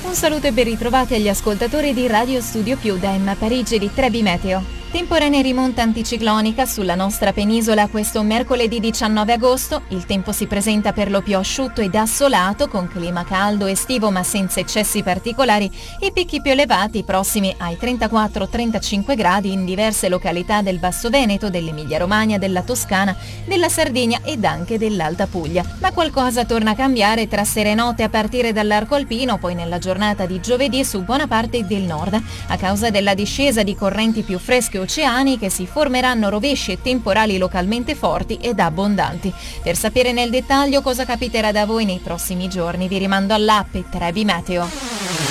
Un saluto e ben ritrovati agli ascoltatori di Radio Studio Più da Emma Parigi di Trebi Meteo. Temporanea rimonta anticiclonica sulla nostra penisola questo mercoledì 19 agosto. Il tempo si presenta per lo più asciutto ed assolato, con clima caldo estivo ma senza eccessi particolari e picchi più elevati prossimi ai 34-35 gradi in diverse località del Basso Veneto, dell'Emilia Romagna, della Toscana, della Sardegna ed anche dell'Alta Puglia. Ma qualcosa torna a cambiare tra sere e notte a partire dall'arco alpino, poi nella giornata di giovedì su buona parte del nord, a causa della discesa di correnti più fresche oceaniche si formeranno rovesci e temporali localmente forti ed abbondanti. Per sapere nel dettaglio cosa capiterà da voi nei prossimi giorni vi rimando all'app Trebi Meteo.